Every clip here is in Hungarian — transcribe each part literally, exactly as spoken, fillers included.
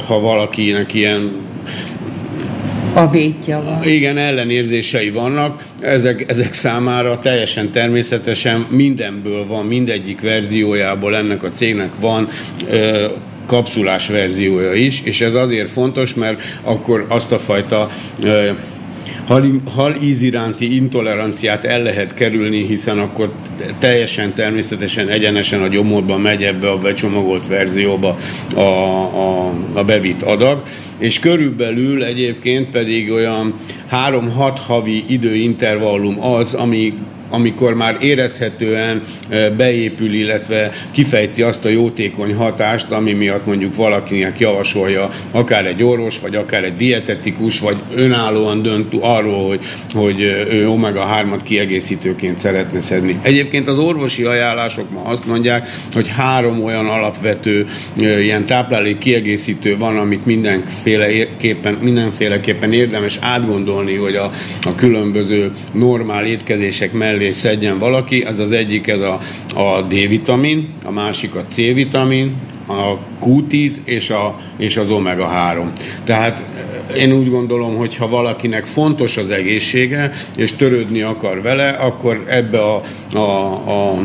ha valakinek ilyen a vétja van. Igen, ellenérzései vannak, ezek, ezek számára teljesen természetesen mindenből van, mindegyik verziójából ennek a cégnek van ö, kapszulás verziója is, és ez azért fontos, mert akkor azt a fajta ö, hal, halíz iránti intoleranciát el lehet kerülni, hiszen akkor teljesen természetesen egyenesen a gyomorba megy ebbe a becsomagolt verzióba a, a, a bevitt adag, és körülbelül egyébként pedig olyan három-hat havi időintervallum az, ami amikor már érezhetően beépül, illetve kifejti azt a jótékony hatást, ami miatt mondjuk valakinek javasolja akár egy orvos, vagy akár egy dietetikus, vagy önállóan dönt arról, hogy, hogy ő omega hármat kiegészítőként szeretne szedni. Egyébként az orvosi ajánlások ma azt mondják, hogy három olyan alapvető ilyen táplálék kiegészítő van, amit mindenféleképpen, mindenféleképpen érdemes átgondolni, hogy a, a különböző normál étkezések mellé szedjen valaki. Ez az egyik, ez a, a D-vitamin, a másik a C-vitamin, a kú tíz és, a, és az omega három. Tehát én úgy gondolom, hogy ha valakinek fontos az egészsége, és törődni akar vele, akkor ebbe a, a, a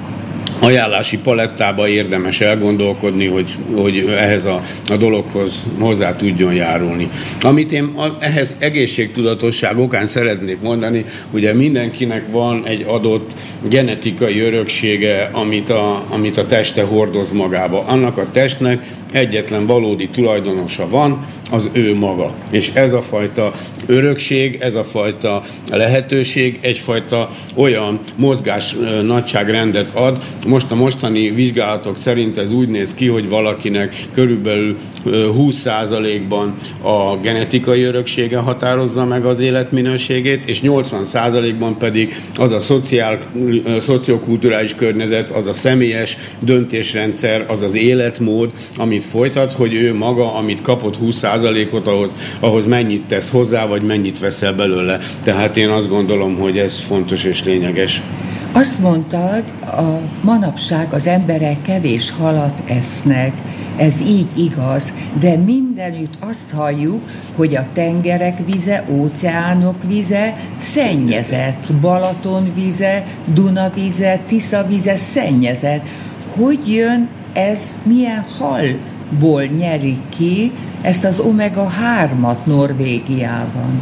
ajánlási palettába érdemes elgondolkodni, hogy, hogy ehhez a, a dologhoz hozzá tudjon járulni. Amit én ehhez egészségtudatosság okán szeretnék mondani, ugye mindenkinek van egy adott genetikai öröksége, amit a, amit a teste hordoz magába. Annak a testnek egyetlen valódi tulajdonosa van, az ő maga. És ez a fajta örökség, ez a fajta lehetőség egyfajta olyan mozgás nagyságrendet ad. Most a mostani vizsgálatok szerint ez úgy néz ki, hogy valakinek körülbelül húsz százalékban a genetikai öröksége határozza meg az életminőségét, és nyolcvan százalékban pedig az a szociál, szociokulturális környezet, az a személyes döntésrendszer, az az életmód, amit folytat, hogy ő maga, amit kapott húsz százalékot, ahhoz, ahhoz mennyit tesz hozzá, vagy mennyit veszel belőle. Tehát én azt gondolom, hogy ez fontos és lényeges. Azt mondtad, a manapság az emberek kevés halat esznek. Ez így igaz, de mindenütt azt halljuk, hogy a tengerek vize, óceánok vize szennyezett. Balaton vize, Duna vize, Tisza vize szennyezett. Hogy jön ez, milyen halból nyerik ki ezt az omega hármat Norvégiában?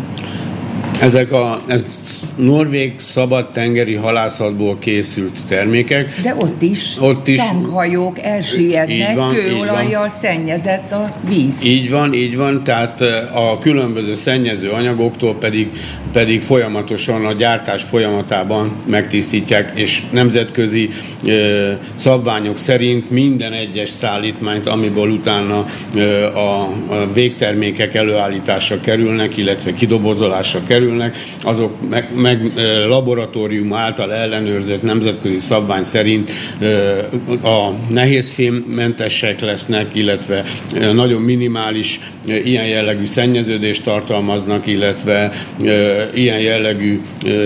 Ezek a ez norvég szabadtengeri halászatból készült termékek. De ott is, ott is tankhajók elsüllyednek, kőolajjal szennyezett a víz. Így van, így van, tehát a különböző szennyező anyagoktól pedig, pedig folyamatosan a gyártás folyamatában megtisztítják, és nemzetközi ö, szabványok szerint minden egyes szállítmányt, amiből utána ö, a, a végtermékek előállításra kerülnek, illetve kidobozolásra kerülnek, azok meg, meg laboratórium által ellenőrzött nemzetközi szabvány szerint a nehézfémmentesek lesznek, illetve nagyon minimális ilyen jellegű szennyeződést tartalmaznak, illetve ilyen jellegű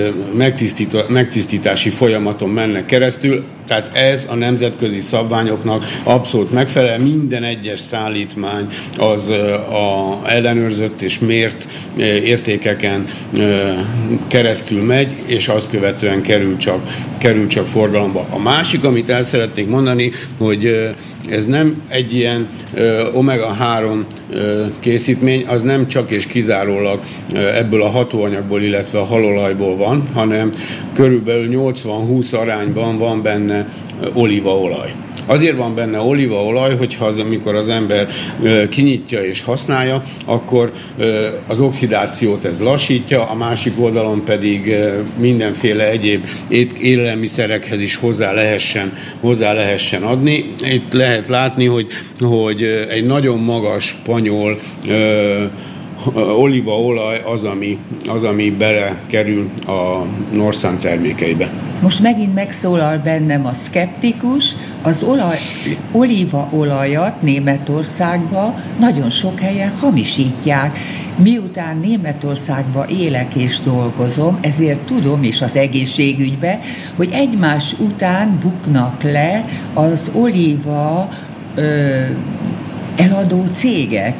megtisztítási folyamaton mennek keresztül. Tehát ez a nemzetközi szabványoknak abszolút megfelel. Minden egyes szállítmány az a ellenőrzött és mért értékeken keresztül megy, és azt követően kerül csak, kerül csak forgalomba. A másik, amit el szeretnék mondani, hogy ez nem egy ilyen omega három készítmény, az nem csak és kizárólag ebből a hatóanyagból, illetve a halolajból van, hanem körülbelül nyolcvan-húsz arányban van benne olívaolaj. Azért van benne olívaolaj, hogyha az, amikor az ember kinyitja és használja, akkor az oxidációt ez lassítja, a másik oldalon pedig mindenféle egyéb élelmiszerekhez is hozzá lehessen, hozzá lehessen adni. Itt lehet látni, hogy, hogy egy nagyon magas spanyol olívaolaj az, ami, az, ami belekerül a Norsan termékeibe. Most megint megszólal bennem a szkeptikus, az olaj, olívaolajat Németországban nagyon sok helyen hamisítják. Miután Németországban élek és dolgozom, ezért tudom, és az egészségügyben, hogy egymás után buknak le az olíva ö, eladó cégek.